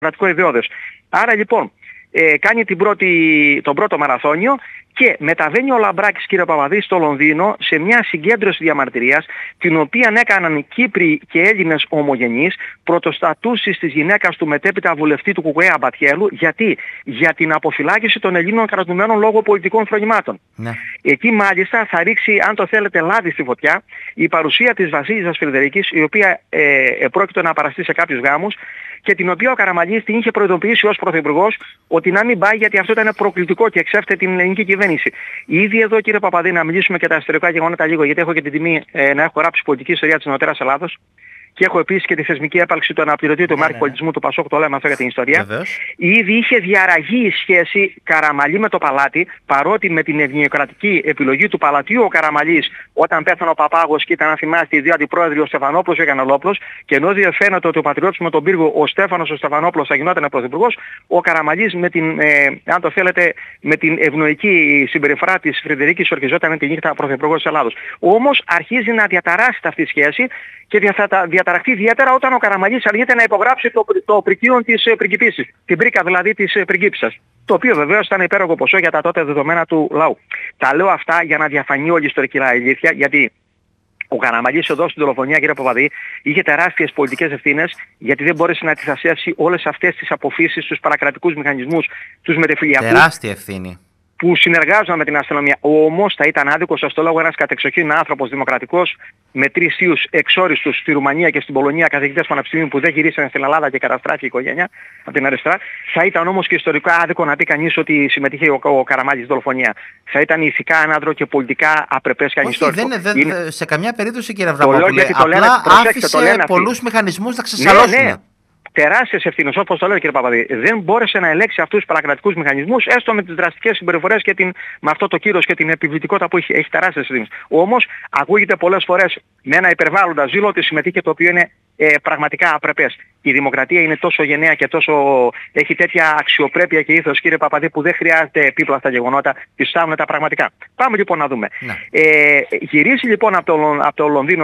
δημοκρατικό ιδεώδες. Άρα λοιπόν κάνει τον πρώτο μαραθώνιο και μεταβαίνει ο Λαμπράκης, κύριε Παπαδή, στο Λονδίνο σε μια συγκέντρωση διαμαρτυρίας, την οποία έκαναν Κύπροι και Έλληνες ομογενείς, πρωτοστατούσεις της γυναίκας του μετέπειτα βουλευτή του ΚΚΕ Αμπατιέλου. Γιατί? Για την αποφυλάκηση των Ελλήνων κρατουμένων λόγω πολιτικών φρονημάτων. Ναι. Εκεί μάλιστα θα ρίξει, αν το θέλετε, λάδι στη φωτιά η παρουσία της βασίλισσας Φρυδερίκης, η οποία πρόκειται να παραστεί σε κάποιους γάμους, και την οποία ο Καραμανλής την είχε προειδοποιήσει ως πρωθυπουργός ότι να μην πάει, γιατί αυτό ήταν προκλητικό και εξέφτε την ελληνική κυβέρνηση. Ήδη εδώ, κύριε Παπαδή, να μιλήσουμε και τα ιστορικά γεγονότα λίγο, γιατί έχω και την τιμή να έχω γράψει πολιτική ιστορία της Νεωτέρας Ελλάδος. Και έχω επίσης και τη θεσμική έπαρξη του αναπληρωτή του Μάρκη Πολιτισμού του Πασόκ, το λέμε αυτό για την ιστορία. Ήδη είχε διαραγεί η σχέση Καραμανλή με το παλάτι, παρότι με την ευνοιοκρατική επιλογή του παλατιού ο Καραμανλής, όταν πέθανε ο Παπάγος και ήταν, αν θυμάστε, οι δύο αντιπρόεδροι, ο Στεφανόπουλος και ο Γιαννολόπουλος, και ενώ διαφαίνεται ότι ο πατριώτης με τον πύργο, ο Στέφανος ο Στεφανόπουλος, θα γινόταν πρωθυπουργός, ο Καραμανλής με την, αν το θέλετε, με την ευνοϊκή συμπεριφορά της Φρυδερίκης ορκιζόταν τη νύχτα πρωθυπουργός της Ελλάδος. Όμως αρχίζει να διαταράσσεται αυτή η σχέση και θα διαταραχθεί ιδιαίτερα όταν ο Καραμανλής αρνείται να υπογράψει το πρικίον της πριγκιπίσης, την πρίκα δηλαδή της πριγκίπισσας. Το οποίο βεβαίως ήταν υπέροχο ποσό για τα τότε δεδομένα του λαού. Τα λέω αυτά για να διαφανεί όλη η ιστορική αλήθεια, γιατί ο Καραμανλής εδώ στην δολοφονία, κύριε Παπαδή, είχε τεράστιες πολιτικές ευθύνες, γιατί δεν μπόρεσε να αντιστασιεύσει όλες αυτές τις αποφύσεις στους παρακρατικούς μηχανισμούς, τους μετεφυλιακούς. Τεράστια ευθύνη. Που συνεργάζονταν με την αστυνομία. Όμως θα ήταν άδικο, σας το λόγο, ένας κατεξοχήν άνθρωπος δημοκρατικός, με 3 θείους εξόριστους στη Ρουμανία και στην Πολωνία, καθηγητές πανεπιστημίων που δεν γυρίσανε στην Ελλάδα και καταστράφηκε η οικογένεια από την αριστερά. Θα ήταν όμως και ιστορικά άδικο να πει κανείς ότι συμμετείχε ο Καραμανλής στη δολοφονία. Θα ήταν ηθικά ανάδρο και πολιτικά απρεπές και ανιστόρικο. Σε καμιά περίπτωση, κύριε Αβραμόπουλε, απλά άφησε πολλούς μηχανισμούς να ξεσαλώσουν. Ναι. Τεράστιες ευθύνες, όπως το λέω, κύριε Παπαδή. Δεν μπόρεσε να ελέγξει αυτούς τους παρακρατικούς μηχανισμούς, έστω με τις δραστικές συμπεριφορές και με αυτό το κύρος και την επιβλητικότητα που έχει τεράστιες ευθύνες. Όμως ακούγεται πολλές φορές με ένα υπερβάλλοντα ζήλο ότι συμμετείχε, το οποίο είναι πραγματικά απρεπές. Η δημοκρατία είναι τόσο γενναία και έχει τέτοια αξιοπρέπεια και ήθος, κύριε Παπαδή, που δεν χρειάζεται επίπλα στα γεγονότα, τις φτάνουν τα πραγματικά. Πάμε λοιπόν να δούμε. Γυρίσει λοιπόν από το Λονδίνο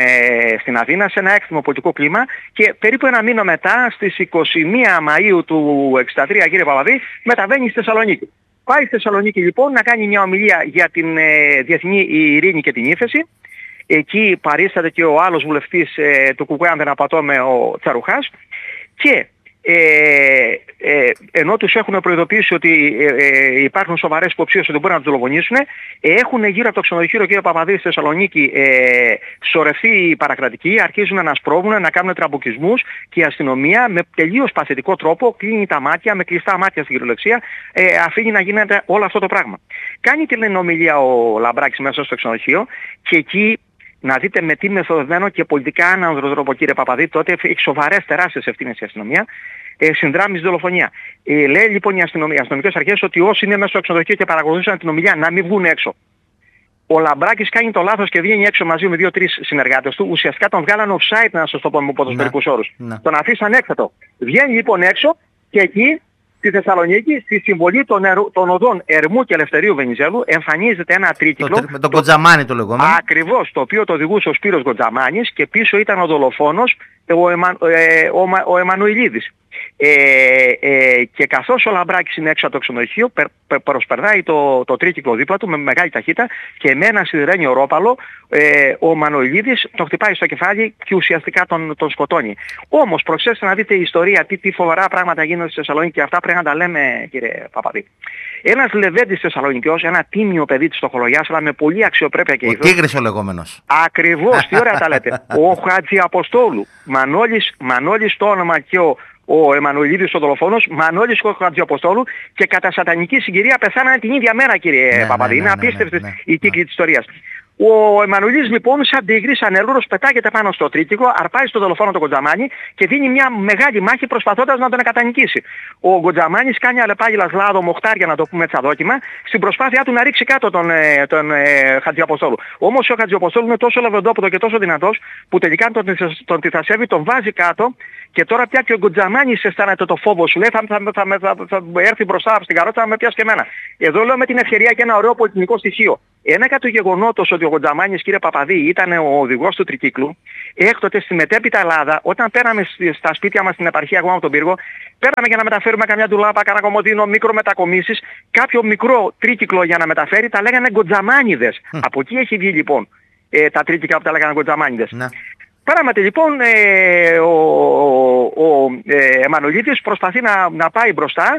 στην Αθήνα σε ένα έκθυμο πολιτικό κλίμα και περίπου ένα μήνα μετά, στις 21 Μαΐου του 1963, κύριε Παπαδή, μεταβαίνει στη Θεσσαλονίκη. Πάει στη Θεσσαλονίκη λοιπόν να κάνει μια ομιλία για την διεθνή ειρήνη και την ύφεση. Εκεί παρίσταται και ο άλλος βουλευτής του ΚΚΕ, αν δεν απατώμε, ο Τσαρουχάς, και ενώ τους έχουν προειδοποιήσει ότι υπάρχουν σοβαρές υποψίες ότι μπορεί να τους δολοφονήσουν, έχουν γύρω από το ξενοδοχείο, κύριε Παπαδή, στη Θεσσαλονίκη σωρευτεί οι παρακρατικοί, αρχίζουν να σπρώβουν, να κάνουν τραμποκισμούς, και η αστυνομία με τελείως παθητικό τρόπο κλείνει τα μάτια, με κλειστά μάτια στην κυριολεξία, αφήνει να γίνεται όλο αυτό το πράγμα. Κάνει την ομιλία ο Λαμπράκης μέσα στο ξενοδοχείο και εκεί να δείτε με τι μεθοδευμένο και πολιτικά άνανδρο τρόπο, κύριε Παπαδή, τότε έχει σοβαρές τεράστιες ευθύνες η αστυνομία, συνδράμει στη δολοφονία. Λέει λοιπόν οι αστυνομικές αρχές ότι όσοι είναι μέσα στο ξενοδοχείο και παρακολουθούσαν την ομιλία να μην βγουν έξω. Ο Λαμπράκης κάνει το λάθος και βγαίνει έξω μαζί με 2-3 συνεργάτες του. Ουσιαστικά τον βγάλανε offside, να σας το πω με ποδοσφαιρικούς όρους. Τον αφήσαν έκθετο. Βγαίνει λοιπόν έξω και εκεί, στη Θεσσαλονίκη, στη συμβολή των οδών Ερμού και Ελευθερίου Βενιζέλου, εμφανίζεται ένα τρίκυκλο. Με τον Κοντζαμάνη το λεγόμενο. Ακριβώς, το οποίο το οδηγούσε ο Σπύρος Κοντζαμάνης, και πίσω ήταν ο δολοφόνος, ο Εμμανουηλίδης. Και καθώς ο Λαμπράκης είναι έξω από το ξενοδοχείο, προσπερνάει το τρίκυκλο δίπλα του με μεγάλη ταχύτητα και με ένα σιδερένιο ρόπαλο ο Μανουηλίδης τον χτυπάει στο κεφάλι και ουσιαστικά τον σκοτώνει. Όμως προσέξτε να δείτε η ιστορία, τι φοβερά πράγματα γίνονται στη Θεσσαλονίκη, και αυτά πρέπει να τα λέμε, κύριε Παπαδί. Ένας λεβέντης Θεσσαλονικιός, ένα τίμιο παιδί της Στοχολογιάς, αλλά με πολύ αξιοπρέπεια και ήθος. Ο Τίγρης ο λεγόμενος. Ακριβώς, τι ωραία τα λέτε. Ο Χατζιαποστόλου, Μανώλης το όνομα, και ο Εμμανουηλίδης ο δολοφόνος, Μανώλης Χατζιαποστόλου, και κατά σατανική συγκυρία πεθάνανε την ίδια μέρα, κύριε Παπαδί. Είναι απίστευτες οι κύκλοι της ιστορίας. Ο Εμμανουηλίδης λοιπόν, σαν τίγρης, σαν έλουρος, πετάγεται πάνω στο τρίκυκλο, αρπάζει στο δολοφόνο τον Κοντζαμάνη και δίνει μια μεγάλη μάχη προσπαθώντας να τον κατανικήσει. Ο Κοντζαμάνης κάνει αλεπάγυλα σλάδο μοχτάρια, να το πούμε έτσι αδόκιμα, στην προσπάθειά του να ρίξει κάτω τον Χατζιαποστόλου. Όμως ο Χατζιαποστόλου είναι τόσο λαβεντόποδο και τόσο δυνατός που τελικά τον τυθασεύει, τον βάζει κάτω, και τώρα πια και ο Κοντζαμάνης αισθάνεται το φόβο σου. Λέει θα έρθει μπροστά στην καρότσα να με πιάσει και εμένα. Εδώ λέω με την ευκαιρία και ένα ωραίο πολιτικό στοιχείο. Ένακα του γεγονότος ότι ο Κοντζαμάνης, κύριε Παπαδί, ήταν ο οδηγός του τρικύκλου, έκτοτε στη μετέπειτα Ελλάδα, όταν πέραμε στα σπίτια μας στην επαρχία εγώ από τον Πύργο, πέραμε για να μεταφέρουμε καμιά ντουλάπα, κανένα κομμωτίνο, μικρομετακομίσεις, κάποιο μικρό τρίκυκλο για να μεταφέρει, τα λέγανε Κοντζαμάνιδες. Από εκεί έχει βγει λοιπόν τα τρίκυκλα που τα λέγανε Κοντζαμάνιδες. Πράγματι λοιπόν ο Εμμανουηλίτης προσπαθεί να πάει μπροστά,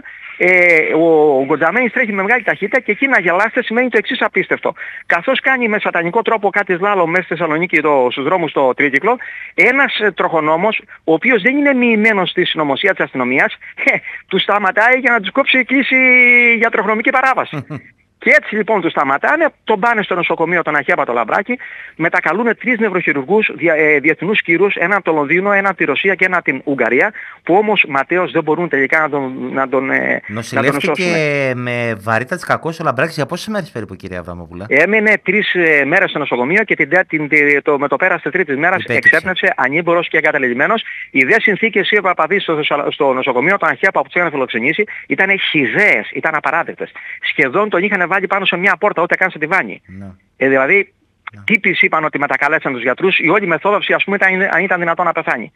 ο Γκοντζαμένης τρέχει με μεγάλη ταχύτητα και εκεί να γελάσετε σημαίνει το εξής απίστευτο. Καθώς κάνει με σατανικό τρόπο κάτι σλάλομ μέσα στη Θεσσαλονίκη στους δρόμους στο τρίκυκλο, ένας τροχονόμος, ο οποίος δεν είναι μοιημένος στη συνωμοσία της αστυνομίας, του σταματάει για να τους κόψει κλίση για τροχονομική παράβαση. Και έτσι λοιπόν τους σταματάνε, τον πάνε στο νοσοκομείο τον Αχέπατο Λαμπράκη, μετακαλούν 3 νευροχειρουργούς διεθνούς κύρους, ένα από το Λονδίνο, ένα από τη Ρωσία και ένα από την Ουγγαρία, που όμως Ματέος δεν μπορούν τελικά να τον νοσηλεύτηκε με βαρύτητα κακός ο Λαμπράκης για πόσες μέρες περίπου, κύριε Αβραμόπουλε? Έμεινε 3 μέρες στο νοσοκομείο και με το πέρας της τρίτης μέρας εξέπνευσε ανήμπορος και εγκαταλελειμμένος. Οι δε συνθήκες οι Παπαδί στο νοσοκομείο, τον Αχέπα που τους είχαν φιλοξενήσει, ήταν χυδαίες, ήταν απαράδεκτες. Σχεδόν τον είχαν βάλει πάνω σε μια πόρτα, ούτε καν σε τιβάνι. Δηλαδή, τύπης είπαν ότι μετακαλέσαν τους γιατρούς, η όλη μεθόδευση ας πούμε αν ήταν δυνατόν να πεθάνει.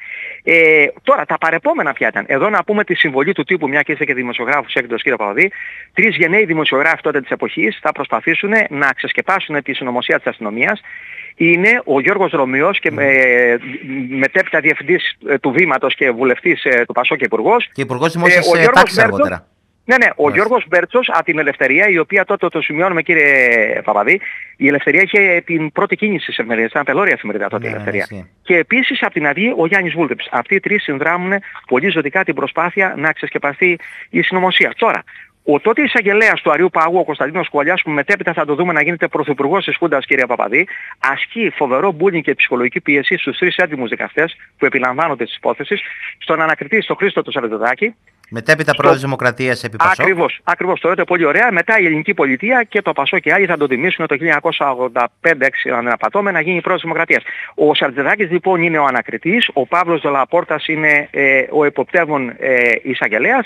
Τώρα, τα παρεπόμενα ποια ήταν? Εδώ να πούμε τη συμβολή του τύπου, μια και είστε και δημοσιογράφους έκδοσης, κύριε Παπαδί. 3 γενναίοι δημοσιογράφοι τότε της εποχής θα προσπαθήσουν να ξεσκεπάσουν τη συνωμοσία της αστυνομίας. Είναι ο Γιώργος Ρωμιός και μετέπειτα διευθυντής του Βήματος και βουλευτής του Πασόκ και υπουργός. Και υπουργός δημόσιας τάξης αργότερα. Ναι, ο Γιώργος Μπέρτσος από την Ελευθερία, η οποία τότε το σημειώνουμε, κύριε Παπαδί, η Ελευθερία είχε την πρώτη κίνηση της εφημερίδας, ήταν πελώρια εφημερίδα τότε η Ελευθερία. Και επίσης από την Αυγή ο Γιάννης Βούλτεψης. Αυτοί οι 3 συνδράμουν πολύ ζωτικά την προσπάθεια να ξεσκεπαστεί η συνωμοσία. Τώρα, ο τότε εισαγγελέας του Αριού Πάγου, ο Κωνσταντίνος Κουβαλιάς, που μετέπειτα θα το δούμε να γίνεται πρωθυπουργός της Χούντας, κύριε Παπαδί, ασκεί φοβερό bullying και ψυχολογική πίεση στους 3 έντιμους δικαστές που επιλαμβάνονται της υπόθεσης, στον ανακριτή στον Χρήστο του Σαρδεδάκη. Μετέπειτα πρόεδρος Δημοκρατίας επί Πασόκ. Ακριβώς, το λέτε πολύ ωραία. Μετά η ελληνική πολιτεία και το Πασόκ και άλλοι θα τον τιμήσουν το 1985-6 αν δεν απατώμε να γίνει πρόεδρος Δημοκρατίας. Ο Σαρδεδάκης λοιπόν είναι ο ανακριτής, ο Παύλος Δελαπόρτας είναι ο εποπτεύων εισαγγελέας.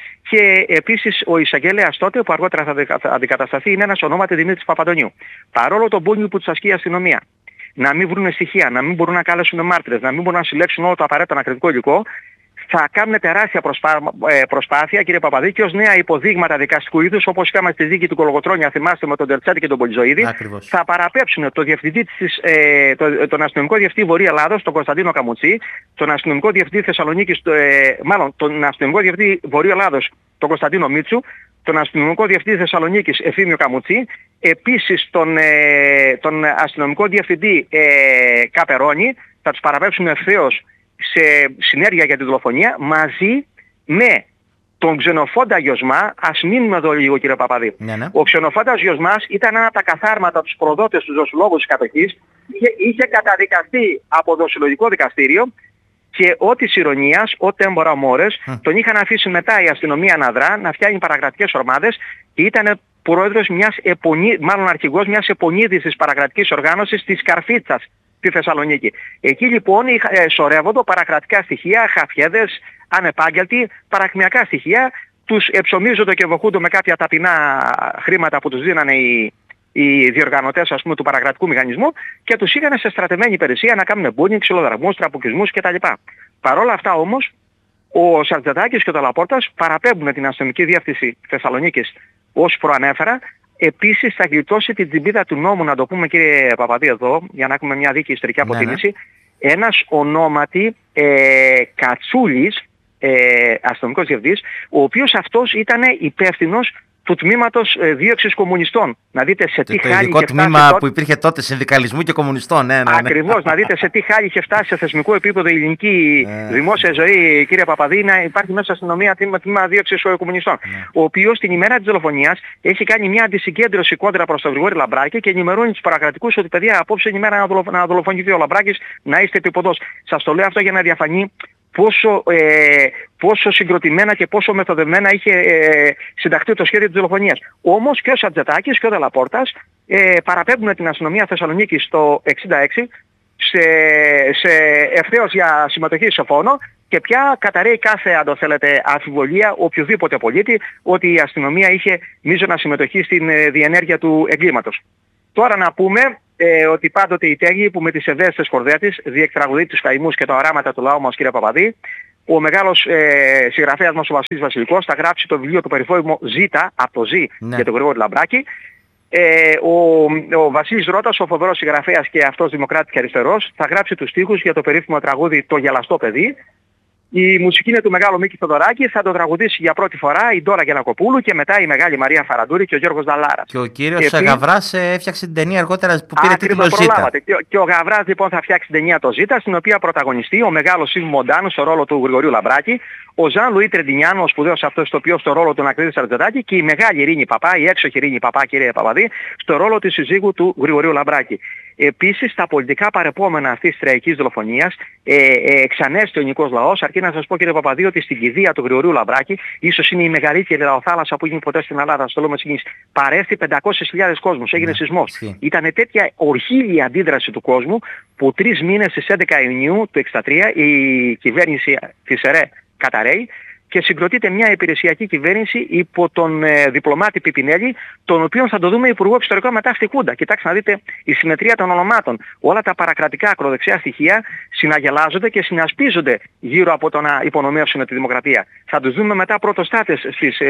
Και επίσης ο εισαγγελέας τότε που αργότερα θα αντικατασταθεί είναι ένας ονόματι Δημήτρης Παπαντονίου. Παρόλο το bullying που τους ασκεί η αστυνομία, να μην βρουν στοιχεία, να μην μπορούν να κάλεσουν μάρτυρες, να μην μπορούν να συλλέξουν όλο το απαραίτητο ανακριτικό υλικό, θα κάνουν τεράστια προσπάθεια, κύριε Παπαδί, και ως νέα υποδείγματα δικαστικού είδους, όπως είχαμε στη δίκη του Κολοκοτρώνια, θυμάστε με τον Τερτσάτη και τον Πολυζωίδη, θα παραπέψουν τον αστυνομικό διευθυντή Βορείου Ελλάδος, τον Κωνσταντίνο Καμουτσί, τον αστυνομικό διευθυντή Θεσσαλονίκης, τον αστυνομικό διευθυντή Βορείου Ελλάδος, τον Κωνσταντίνο Μίτσου, τον αστυνομικό διευθυντή Θεσσαλονίκης Ευθύμιο Καμουτσί, επίσης τον αστυνομικό διευθυντή Καπερώνη, θα τους παραπέψουν ευθέως σε συνέργεια για τη δολοφονία μαζί με τον Ξενοφόντα Γιωσμά. Ας μείνουμε εδώ λίγο, κύριε Παπαδί. Ο Ξενοφόντας Γιωσμάς ήταν ένα από τα καθάρματα τους προδότες του δοσυλλόγου της κατοχής. Είχε καταδικαστεί από δοσυλλογικό δικαστήριο και ό,τι της ηρωνίας, ό,τι έμπορα μόρες, τον είχαν αφήσει μετά η αστυνομία να δρά, να φτιάχνει παρακρατικές ομάδες και ήταν πρόεδρος αρχηγός μιας επονίδης παρακρατικής οργάνωσης της Καρφίτσας στη Θεσσαλονίκη. Εκεί λοιπόν σωρεύονται παρακρατικά στοιχεία, χαφιέδες, ανεπάγγελτοι, παρακμιακά στοιχεία, τους εψωμίζονται και βοχούνται με κάποια ταπεινά χρήματα που τους δίνανε οι διοργανωτές ας πούμε του παρακρατικού μηχανισμού και τους είχαν σε στρατευμένη υπηρεσία να κάνουν bullying, ξυλοδαρμούς, τραποκισμούς κτλ. Παρ' όλα αυτά όμως ο Σαρτζετάκης και ο Δελαπόρτας παραπέμπουν την αστυνομική διεύθυνση Θεσσαλονίκης ως προανέφερα. Επίσης θα γλιτώσει την τσιμπίδα του νόμου, να το πούμε, κύριε Παπαδί, εδώ, για να έχουμε μια δίκαιη ιστορική αποτίμηση, ένας ονόματι Κατσούλης, αστυνομικός διευθυντής, ο οποίος αυτός ήταν υπεύθυνος του τμήματος δίωξης κομμουνιστών. Να δείτε σε τι χάλι είχε φτάσει. Το ειδικό τμήμα που υπήρχε τότε συνδικαλισμού και κομμουνιστών. Ακριβώς, να δείτε σε τι χάλι είχε φτάσει σε θεσμικό επίπεδο η ελληνική δημόσια ζωή, κύριε Παπαδί, να υπάρχει μέσα στην αστυνομία τμήμα δίωξης κομμουνιστών. Ο οποίος την ημέρα της δολοφονίας έχει κάνει μια αντισυγκέντρωση κόντρα προς τον Γρηγόρη Λαμπράκη και ενημερώνει τους παρακρατικούς ότι παιδιά απόψε είναι η μέρα να δολοφονηθεί ο Λαμπράκης, να είστε επιποδός. Σας το λέω αυτό για να διαφανεί πόσο συγκροτημένα και πόσο μεθοδευμένα είχε συνταχθεί το σχέδιο της δολοφονίας. Όμως και ο Σαρτζετάκης και ο Δελαπόρτας παραπέμπουν την αστυνομία Θεσσαλονίκης στο 1966 σε ευθέως για συμμετοχή σε φόνο και πια καταρρέει κάθε, αν το θέλετε, αμφιβολία οποιοδήποτε πολίτη ότι η αστυνομία είχε μείζωνα συμμετοχή στην διενέργεια του εγκλήματος. Τώρα να πούμε ότι πάντοτε η Τέγη που με τις ευαίσθητες κορδές της διεκτραγουδεί τους καημούς και τα οράματα του λαού μας, κύριε Παπαδί. Ο μεγάλος συγγραφέας μας ο Βασίλης Βασιλικός θα γράψει το βιβλίο του περιφώνημο Ζήτα, από το Ζή, για τον Γρηγόρη Λαμπράκη. Ο Βασίλης Ρώτας, ο φοβερός συγγραφέας και αυτός δημοκράτης και αριστερός, θα γράψει τους στίχους για το περίφημο τραγούδι «Το γελαστό παιδί». Η μουσική είναι του μεγάλου Μίκη Θοδωράκη, θα το τραγουδήσει για πρώτη φορά η Ντόρα Γιαννακοπούλου και μετά η μεγάλη Μαρία Φαραντούρη και ο Γιώργος Δαλάρας. Και ο κύριος Γαβράς έφτιαξε την ταινία αργότερα που πήρε τίτλο Ζήτα. Και ο Γαβράς λοιπόν θα φτιάξει την ταινία το Ζήτα, στην οποία πρωταγωνιστεί ο μεγάλος Σιμ Μοντάνου στο ρόλο του Γρηγορίου Λαμπράκη, ο Ζαν Λουί Τρεντινιάνο, ο σπουδαίος αυτός ηθοποιός στο ρόλο του Νακρίδη Σαρτζετάκη και η μεγάλη Ειρήνη Παπά, η έξοχη Ειρήνη Παπά, κύριε Παπαδί, στο ρόλο της συζύγου του Γρηγορίου Λαμπράκη. Επίσης, τα πολιτικά παρεπόμενα αυτής της τραγικής δολοφονίας εξανέστη ο ελληνικός λαός, αρκεί να σας πω, κύριε Παπαδί, ότι στην κηδεία του Γρηγορίου Λαμπράκη, ίσως είναι η μεγαλύτερη λαοθάλασσα που έγινε ποτέ στην Ελλάδα, στο λόγο συγκίνηση, παρέστη 500.000 κόσμος, έγινε σεισμός. Ήταν τέτοια ορχίλια αντίδραση του κόσμου που 3 μήνες στις 11 Ιουνίου του 1963 η κυβέρνηση της ΕΡΕ καταραίει και συγκροτείται μια υπηρεσιακή κυβέρνηση υπό τον διπλωμάτη Πιπινέλη, τον οποίο θα το δούμε υπουργό εξωτερικών μετά στη Χούντα. Κοιτάξτε να δείτε η συμμετρία των ονομάτων. Όλα τα παρακρατικά ακροδεξιά στοιχεία συναγελάζονται και συνασπίζονται γύρω από το να υπονομεύσουν τη δημοκρατία. Θα τους δούμε μετά πρωτοστάτες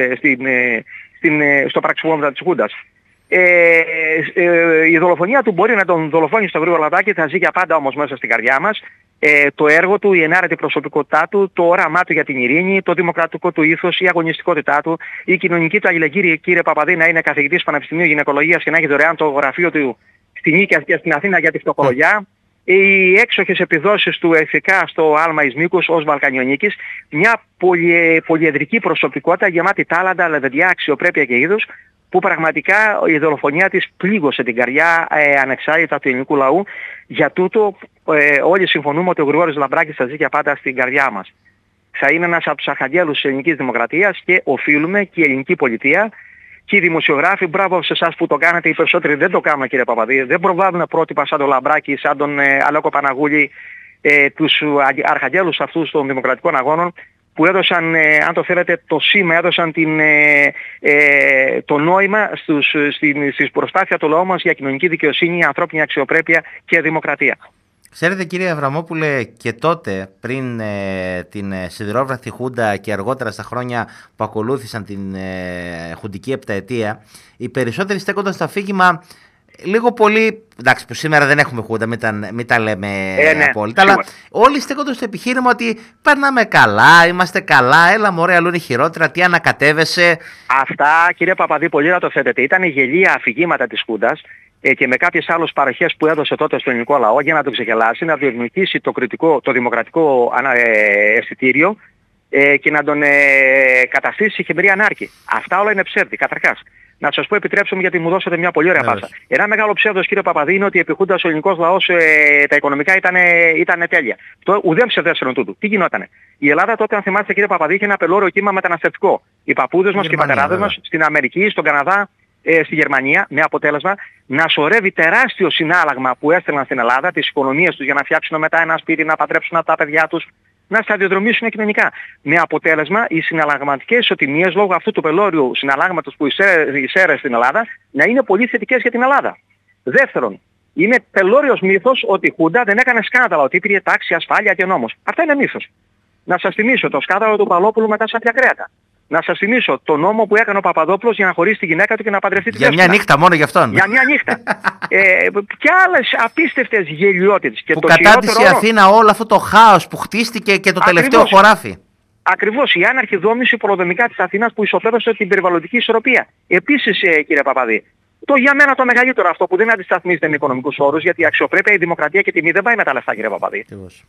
στο πραξικόπημα της Χούντας. Η δολοφονία του μπορεί να τον δολοφόνει στο Γρηγόριο Λαμπράκη, θα ζει για πάντα όμως μέσα στην καρδιά μας. Το έργο του, η ενάρετη προσωπικότητά του, το όραμά του για την ειρήνη, το δημοκρατικό του ήθος, η αγωνιστικότητά του, η κοινωνική του αλληλεγγύη, κύριε Παπαδί, να είναι καθηγητής Πανεπιστημίου Γυναικολογίας και να έχει δωρεάν το γραφείο του στη Νίκαια και στην Αθήνα για τη φτωχολογιά. Οι έξοχες επιδόσεις του ηθικά στο Άλμα εις Μήκους ως Βαλκανιονίκης, μια πολυεδρική προσωπικότητα γεμάτη τάλαντα, λεβεντιά, αξιοπρέπεια και είδους, που πραγματικά η δολοφονία της πλήγωσε την καρδιά ανεξάρτητα του ελληνικού λαού. Για τούτο όλοι συμφωνούμε ότι ο Γρηγόρης Λαμπράκης θα ζει για πάντα στην καρδιά μας. Θα είναι ένας από τους αρχαγγέλους της ελληνικής δημοκρατίας και οφείλουμε και η ελληνική πολιτεία και οι δημοσιογράφοι, μπράβο σε εσάς που το κάνετε, οι περισσότεροι δεν το κάνουν, κύριε Παπαδί, δεν προβάλλουν πρότυπα σαν τον Λαμπράκη, σαν τον Αλέκο Παναγούλη, τους αρχαγγέλους αυτούς των δημοκρατικών αγώνων, που έδωσαν, αν το θέλετε, το σήμα, έδωσαν το νόημα στις προσπάθεια του λαού μας για κοινωνική δικαιοσύνη, ανθρώπινη αξιοπρέπεια και δημοκρατία. Ξέρετε, κύριε Αβραμόπουλε, και τότε πριν την σιδηρόβραχτη Χούντα και αργότερα στα χρόνια που ακολούθησαν την χουντική επταετία, οι περισσότεροι στέκονταν στο αφήγημα λίγο πολύ. Εντάξει, που σήμερα δεν έχουμε Χούντα, μην τα λέμε απόλυτα. Αλλά όλοι στέκονται στο επιχείρημα ότι περνάμε καλά, είμαστε καλά, έλα μωρέ, αλλού είναι χειρότερα, τι ανακατεύεσαι. Αυτά, κύριε Παπαδί, πολύ να το θέτετε. Ήταν γελία αφηγήματα της Χούντας και με κάποιες άλλες παροχές που έδωσε τότε στο ελληνικό λαό για να τον ξεγελάσει, να διευνητήσει το δημοκρατικό αισθητήριο και να τον καταστήσει χειμερή ανάρκη. Αυτά όλα είναι ψεύδι, καταρχάς. Να σας πω, επιτρέψτε μου, γιατί μου δώσατε μια πολύ ωραία πάσα. Ένα μεγάλο ψεύδος, κύριε Παπαδί, είναι ότι επί Χούντας ο ελληνικός λαός τα οικονομικά ήταν τέλεια. Ουδέν ψευδέστερον τούτου. Τι γινότανε? Η Ελλάδα τότε, αν θυμάστε, κύριε Παπαδί, είχε ένα πελώριο κύμα μεταναστευτικό. Οι παππούδες μας και οι πατεράδες μας στην Αμερική, στον Καναδά, στη Γερμανία, με αποτέλεσμα να σωρεύει τεράστιο συνάλλαγμα που έστελναν στην Ελλάδα, τις οικονομίες τους για να φτιάξουν μετά ένα σπίτι, να παντρέψουν τα παιδιά τους, να σταδιοδρομήσουν κοινωνικά. Με αποτέλεσμα οι συναλλαγματικές ισοτιμίες λόγω αυτού του πελώριου συναλλάγματος που εισέρεσε στην Ελλάδα να είναι πολύ θετικές για την Ελλάδα. Δεύτερον, είναι πελώριος μύθος ότι η Χούντα δεν έκανε σκάνδαλα, ότι υπήρχε τάξη, ασφάλεια και νόμος. Αυτό είναι μύθος. Να σας θυμίσω το σκάνδαλο του Παλόπουλου μετά στα Κρέατα. Να σας θυμίσω το νόμο που έκανε ο Παπαδόπουλος για να χωρίσει τη γυναίκα του και να παντρευτεί τη Δέσποινα. Για μια νύχτα μόνο γι' αυτόν. Για μια νύχτα. Και άλλες απίστευτες γελιότητες. Που κατάντησε η Αθήνα όλο αυτό το χάος που χτίστηκε και το τελευταίο χωράφι. Ακριβώς, η άναρχη δόμηση προδομικά της Αθήνας που ισοπαίδωσε την περιβαλλοντική ισορροπία. Επίσης, κύριε Παπαδί, για μένα το μεγαλύτερο αυτό που δεν αντισταθμίζεται με οικονομικούς όρους, γιατί η αξιοπρέπεια, η δημοκρατία και η τιμή δεν πάει με τα λεφτά, κύριε Παπαδί.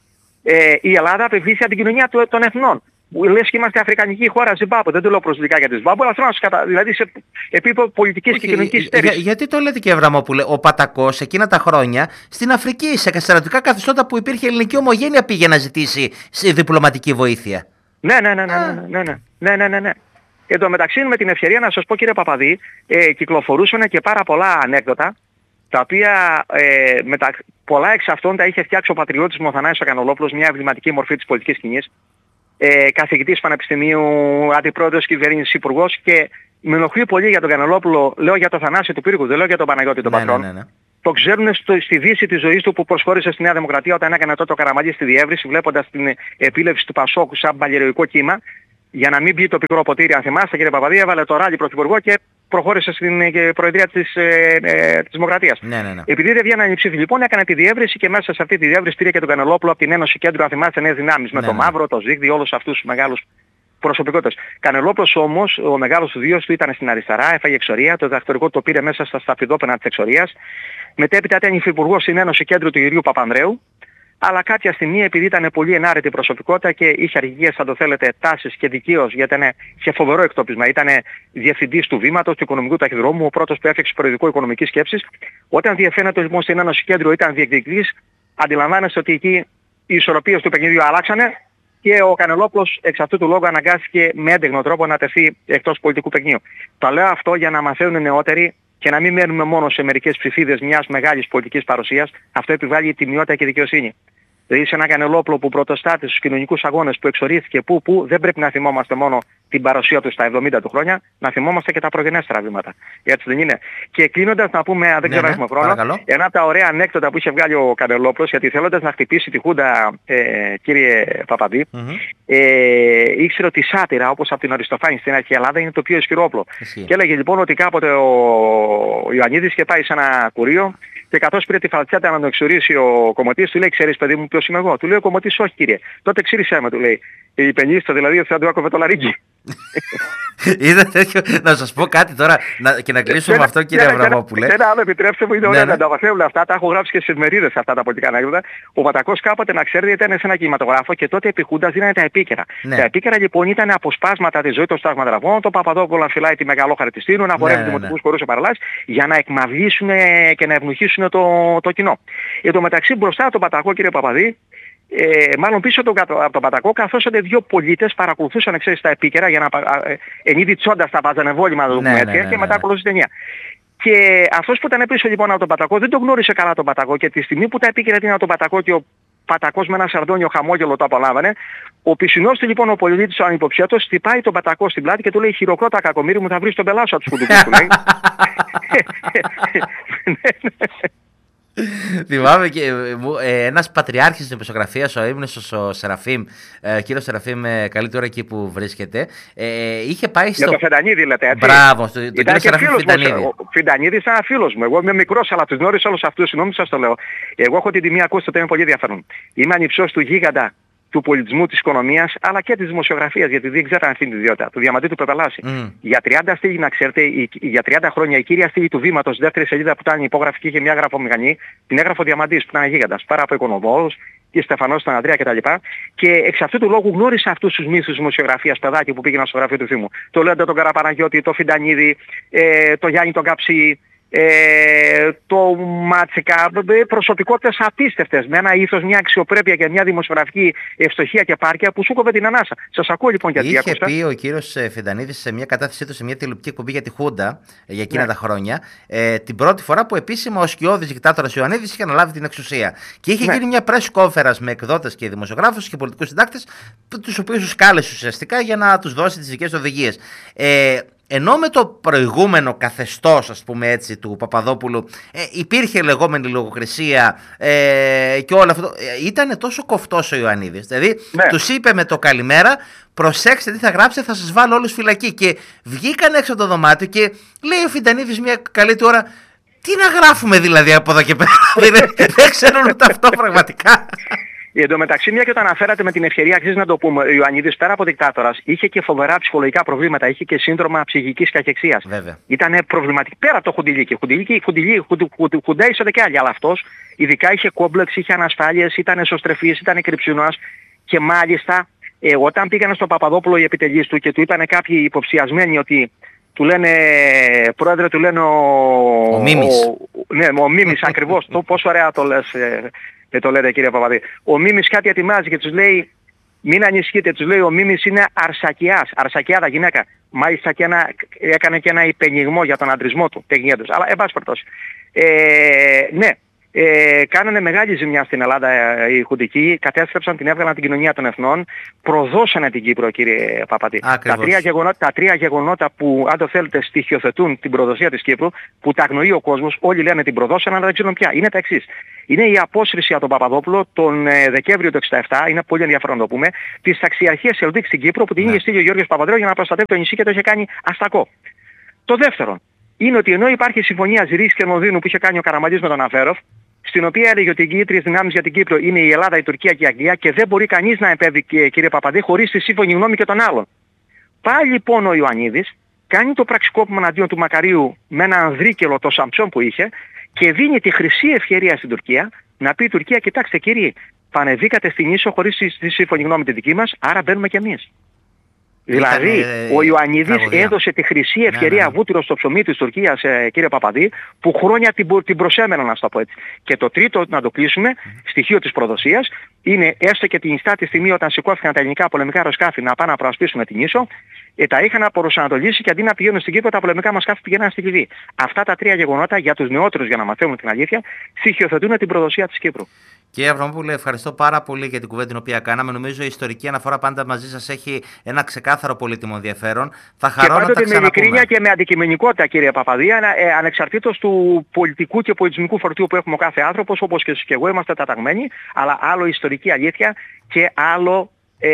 Η Ελλάδα απευθύνθηκε την κοινωνία των εθνών. Λες και είμαστε αφρικανική χώρα, Ζιμπάμπουε. Δεν το λέω προσβλητικά για τη Ζιμπάμπουε, αλλά θέλω να σας δηλαδή σε επίπεδο πολιτικής και κοινωνικής στέρησης. Γιατί το λέτε, κύριε Αβραμόπουλε, ο Πατακός εκείνα τα χρόνια στην Αφρική, σε στρατιωτικά καθεστώτα που υπήρχε ελληνική ομογένεια, πήγε να ζητήσει διπλωματική βοήθεια. Ναι. Εν τω μεταξύ, με την ευκαιρία να σας πω, κύριε Παπαδί, κυκλοφορούσαν και πάρα πολλά ανέκδοτα, τα οποία πολλά εξ αυτών τα είχε φτιάξει ο πατριώτης μου ο Θανάσης ο Κανολόπουλος, μια εμβληματική μορφή της πολιτικής σκηνής. Καθηγητής πανεπιστημίου, αντιπρόεδρος κυβέρνησης, υπουργός και Με ενοχλεί πολύ για τον Κανελόπουλο, λέω για τον Θανάση του Πύργου, δεν λέω για τον Παναγιώτη τον Πατρών. Ναι. Το ξέρουν στη δύση της ζωής του που προσχώρησε στη Νέα Δημοκρατία όταν έκανε τότε ο Καραμανλής στη διεύρυνση, βλέποντας την επίλευση του Πασόκου σαν παλιεροϊκό κύμα, για να μην μπει το πικρό ποτήρι. Αν θυμάστε, κύριε Παπαδί, έβαλε το ράλι πρωθυπουργό και προχώρησε στην προεδρία της Δημοκρατίας. Ναι. Επειδή δεν βγαίνανε οι ψήφοι, λοιπόν, έκανε τη διεύρυνση και μέσα σε αυτή τη διεύρυνση πήρε και τον Κανελόπουλο από την Ένωση Κέντρου, αν θυμάστε, Νέες Δυνάμεις. Με το Μαύρο, το Ζήγδι, όλους αυτούς τους μεγάλους προσωπικότητες. Κανελόπουλος όμως, ο μεγάλος του βίος του ήταν στην αριστερά, έφαγε εξορία, το διδακτορικό το πήρε μέσα στα σταφυδόπαινα της εξορίας. Μετέπειτα ήταν υφυπουργός στην Ένωση Κέντρου του Ιρίου Παπανδρέου. Αλλά κάποια στιγμή, επειδή ήταν πολύ ενάρετη προσωπικότητα και είχε αρχηγίες, αν το θέλετε, τάσεις και δικαίως, γιατί είχε φοβερό εκτόπισμα, ήταν διευθυντής του Βήματος, του Οικονομικού Ταχυδρόμου, ο πρώτος που έφτιαξε προεδρικό οικονομικής σκέψης. Όταν διευθύνεται λοιπόν στην Ένωση Κέντρου, ήταν διεκδικητής, αντιλαμβάνεστε ότι εκεί οι ισορροπίες του παιχνιδιού αλλάξανε και ο Κανελόπουλος εξ αυτού του λόγου αναγκάστηκε με έντεγνο τρόπο να τεθεί εκτός πολιτικού παιχνιδιού. Το λέω αυτό για να μαθαίνουν οι νεότεροι και να μην μένουμε μόνο σε μερικές ψηφίδες μιας μεγάλης πολιτικής παρουσίας. Αυτό επιβάλλει τιμιότητα και δικαιοσύνη. Δηλαδή σε ένα Κανελόπουλο που πρωτοστάτη στους κοινωνικούς αγώνες, που εξορίστηκε που δεν πρέπει να θυμόμαστε μόνο την παρουσία του στα 70 του χρόνια, να θυμόμαστε και τα προγενέστερα βήματα. Έτσι δεν είναι? Και κλείνοντας να πούμε, αν δεν ξέρω αν έχουμε χρόνο, παρακαλώ. ένα από τα ωραία ανέκδοτα που είχε βγάλει ο Κανελόπουλος, γιατί θέλοντας να χτυπήσει τη Χούντα, κύριε Παπαδί, ήξερε ότι η σάτυρα, όπως από την Αριστοφάνη στην αρχαία Ελλάδα, είναι το πιο ισχυρό όπλο. Και έλεγε λοιπόν ότι κάποτε ο Ιωαννίδης είχε πάει σε ένα κουρείο και καθώς πήρε τη φαλτσάτα να τον εξορίσει ο Κομωτής, του λέει: «Ξέρεις, παιδί μου, ποιος είμαι εγώ?» Του λέει ο Κομωτής: «Όχι, κύριε». «Τότε ξύρισέ με», του λέει. «Η πενίστα δηλαδή ότι θα του άκοβε το λαρίκι». Είδα τέτοιο. Να σας πω κάτι τώρα και να κλείσουμε με αυτό, κύριε Αβραμόπουλε. Ένα άλλο, επιτρέψτε μου, είναι ωραία να τα μαθαίνουν αυτά. Τα έχω γράψει και στις εφημερίδες αυτά τα πολιτικά ανέκδοτα. Ο Πατακός κάποτε, να ξέρετε, ήταν σε ένα κινηματογράφο και τότε επί Χούντας δίνανε τα επίκαιρα. Τα επίκαιρα λοιπόν ήταν αποσπάσματα της ζωής των σταγματραβών, το Παπαδόπουλο να φυλάει τη μεγαλόχαρη της Τίνου, να χορεύει δημοτικούς χορούς σε παραλάσεις, για να εκμαυλήσουν και να ευνουχήσουν το κοινό. Εν τω μεταξύ μπροστά από τον Πατακό, κύριε Παπαδί, μάλλον πίσω από τον Πατακό, καθώς δύο πολίτες παρακολουθούσαν, ξέρεις, τα επίκαιρα για να εν είδη τσόντας τα βάζανε βόλυμα, να το πούμε έτσι, και μετά ακολουθούσε ταινία. Και αυτός που ήταν πίσω λοιπόν από τον Πατακό δεν τον γνώρισε καλά τον Πατακό, και τη στιγμή που τα επίκαιρα ήταν από τον Πατακό και ο Πατακός με ένα σαρδόνιο χαμόγελο το απολάμβανε, ο πισινός του λοιπόν ο πολίτης ο ανυποψιάτος χτυπάει τον Πατακό στην πλάτη και του λέει: «Χειροκρότα κακομοίρη μου, θα βρεις τον πελάσο από τους κουντουκούς», του λέει. Θυμάμαι και ένας πατριάρχης της δημοσιογραφίας, ο ύμνος ο Σεραφείμ, κύριος Σεραφείμ, καλή τώρα εκεί που βρίσκεται, είχε πάει στο... Για το Φεντανίδη λέτε, έτσι. Μπράβο, τον κύριο Σεραφείμ Φεντανίδη. Ο Φεντανίδης ήταν φίλος μου. Εγώ είμαι μικρός, αλλά τους γνώρισα όλους αυτούς. Συγγνώμη σας το λέω. Εγώ έχω την τιμή, ακούστε, το είναι πολύ ενδιαφέρον. Είμαι ανυψός του γίγαντα του πολιτισμού, της οικονομίας, αλλά και της δημοσιογραφίας, γιατί δεν ξέραν αυτή την ιδιότητα, του Διαμαντή του Πεπελάση. Για 30 στήλη, να ξέρετε, για 30 χρόνια η κύρια στήλη του Βήματος, δεύτερη σελίδα που ήταν υπόγραφη και είχε μια γραφομηχανή, την έγραφε ο Διαμαντής, που ήταν γίγαντας, πάρα από οικονομόλους, και Στεφανός στον Ανδρέα κτλ. Και εξ αυτού του λόγου γνώρισα αυτούς τους μύθους δημοσιογραφίας, παιδάκι που πήγαιναν στο γραφείο του Θήμου. Το Λέοντα τον Καραπαναγιώτη, το Φιντανίδη, το Γιάννη τον Καψί, το Μάτσικα, προσωπικότητες απίστευτες, με ένα ήθος, μια αξιοπρέπεια και μια δημοσιογραφική ευστοχία και πάρκια που σου κόβε την ανάσα. Σας ακούω λοιπόν, γιατί είχε πει ο κύριος Φιντανίδης σε μια κατάθεσή του σε μια τηλεοπτική εκπομπή για τη Χούντα για εκείνα τα χρόνια, την πρώτη φορά που επίσημα ο σκιώδης δικτάτορας Ιωαννίδης είχε αναλάβει την εξουσία. Και είχε γίνει μια press conference με εκδότες και δημοσιογράφους και πολιτικούς συντάκτες, τους οποίους τους κάλεσε ουσιαστικά για να τους δώσει τις δικές οδηγίες. Ενώ με το προηγούμενο καθεστώς, ας πούμε έτσι, του Παπαδόπουλου υπήρχε λεγόμενη λογοκρισία και όλο αυτό, ήταν τόσο κοφτός ο Ιωαννίδης. Δηλαδή τους είπε με το καλημέρα: «Προσέξτε τι θα γράψετε, θα σας βάλω όλους φυλακή». Και βγήκαν έξω από το δωμάτιο και λέει ο Φιντανίδης μια καλή του ώρα: «Τι να γράφουμε δηλαδή από εδώ και πέρα?» Δεν ξέρουν ούτε αυτό πραγματικά. Εν τω μεταξύ, μια και το αναφέρατε με την ευκαιρία, αξίζει να το πούμε, ο Ιωαννίδης πέρα από δικτάτορας είχε και φοβερά ψυχολογικά προβλήματα, είχε και σύνδρομα ψυχικής καχεξίας. Ήταν προβληματική πέρα από το Χουντιλίκι. Χουντέισονται και άλλοι, αλλά αυτός ειδικά είχε κόμπλεξ, είχε ανασφάλειες, ήταν εσωστρεφής, ήταν κρυψινός και μάλιστα όταν πήγανε στον Παπαδόπουλο οι επιτελείς του και του είπανε κάποιοι υποψιασμένοι ότι του λένε, πρόεδρε, του λένε ο Μίμης. Ναι, ο Μίμης ακριβώς, πόσο ωραία το λες. Το λέτε, κύριε Παπαδί. Ο Μίμης κάτι ετοιμάζει και τους λέει: «Μην ανησυχείτε», τους λέει, «ο Μίμης είναι αρσακιάς, αρσακιάδα γυναίκα». Μάλιστα και έκανε και ένα υπενιγμό για τον αντρισμό του, τεγνιέντος. Αλλά εν πάση περιπτώσει. Ναι, κάνανε μεγάλη ζημιά στην Ελλάδα οι χουντικοί, κατέστρεψαν, την έβγαλαν την κοινωνία των εθνών, προδώσανε την Κύπρο, κύριε Παπαδί. Τα τρία γεγονότα που, αν το θέλετε, στοιχειοθετούν την προδοσία της Κύπρου, που τα αγνοεί ο κόσμος, όλοι λένε την προδώσαν, αλλά δεν ξέρουν πια. Είναι τα εξής. Είναι η απόσυρση από τον Παπαδόπουλο τον Δεκέμβριο του 1967, είναι πολύ ενδιαφέρον να το πούμε, της ταξιαρχίας Ελδίκ στην Κύπρο, που την είχε στείλει ο Γιώργος Παπανδρέου για να προστατεύει το νησί και το είχε κάνει αστακό. Το δεύτερον είναι ότι ενώ υπάρχει η συμφωνία Ζηρής και Λονδίνου που είχε κάνει ο Καραμανλής με τον Αφέροφ, στην οποία έλεγε ότι οι κινήτριες δυνάμεις για την Κύπρο είναι η Ελλάδα, η Τουρκία και η Αγγλία και δεν μπορεί κανείς να επέμβει, κύριε Παπαδί, χωρίς τη σύμφωνη γνώμη και των άλλων. Πάλι λοιπόν ο Ιωαννίδης κάνει το πραξικόπημα εναντίον του Μακαρίου με ένα ανδρίκελο, το Σαμψόν που είχε, και δίνει τη χρυσή ευκαιρία στην Τουρκία να πει η Τουρκία, κοιτάξτε κύριοι, πανεβήκατε στην ίσο χωρίς τη σύμφωνη γνώμη τη δική μας, άρα μπαίνουμε κι εμείς. Δηλαδή, ο Ιωαννίδης έδωσε τη χρυσή ευκαιρία βούτυρο στο ψωμί της Τουρκίας, κύριε Παπαδί, που χρόνια την προσέμεναν, να το πω έτσι. Και το τρίτο, να το κλείσουμε, στοιχείο της προδοσίας, είναι έστω και την ιστά τη στιγμή όταν σηκώθηκαν τα ελληνικά πολεμικά αεροσκάφη να πάνε να προασπίσουν την ίσο, τα είχαν απορροσανατολίσει και αντί να πηγαίνουν στην Κύπρο, τα πολεμικά μας σκάφη πηγαίναν στη Λιβύη. Αυτά τα τρία γεγονότα για τους νεότερους, για να μαθαίνουν την αλήθεια, στοιχειοθετούν την προδοσία της Κύπρου. Κύριε Αβραμόπουλε, ευχαριστώ πάρα πολύ για την κουβέντα την οποία κάναμε. Νομίζω η ιστορική αναφορά πάντα μαζί σας έχει ένα ξεκάθαρο πολύτιμο ενδιαφέρον. Θα χαρώ να τα ξαναπούμε. Με ειλικρίνεια και με αντικειμενικότητα, κύριε Παπαδί, ανεξαρτήτως του πολιτικού και πολιτισμικού φορτίου που έχουμε ο κάθε άνθρωπος, όπως και εγώ είμαστε ταταγμένοι, αλλά άλλο ιστορική αλήθεια και άλλο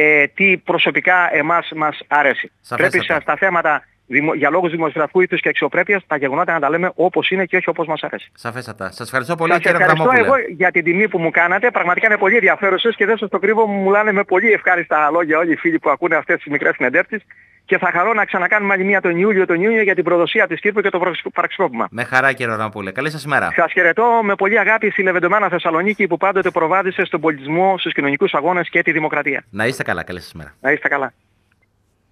τι προσωπικά εμάς μας αρέσει. Πρέπει στα θέματα για λόγους δημοσιογραφικού ήθους και αξιοπρέπειας τα γεγονότα να τα λέμε όπως είναι και όχι όπως μας αρέσει. Σαφέστατα. Σας ευχαριστώ πολύ, κύριε Αβραμόπουλε. Σας ευχαριστώ εγώ για την τιμή που μου κάνατε. Πραγματικά είναι πολύ ενδιαφέρουσες και δεν σας το κρύβω, μου λένε με πολύ ευχάριστα λόγια όλοι οι φίλοι που ακούνε αυτές τις μικρές συνεντεύξεις. Και θα χαρώ να ξανακάνουμε άλλη μία τον Ιούλιο για την προδοσία της Κύπρου και το πραξικόπημα. Με χαρά, κύριε Αβραμόπουλε. Καλή σας ημέρα. Σας χαιρετώ με πολύ αγάπη στη λεβεντομάνα Θεσσαλονίκη που πάντοτε προβάδισε στον πολιτισμό, στους κοινωνικούς αγώνες και τη δημοκρατία. Να είστε καλά. Καλή σας ημέρα. Να είστε καλά.